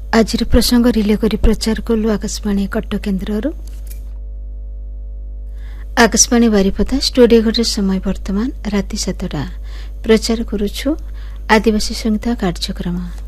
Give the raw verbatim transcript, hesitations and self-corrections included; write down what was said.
आज प्रसंग रिले करी प्रचार कलु आकाशवाणी कटक केन्द्र आकाशवाणी बारिपदा स्टूडियो घटे समय वर्तमान राति सातटा प्रचार करुछु आदिवासी संहिता कार्यक्रम।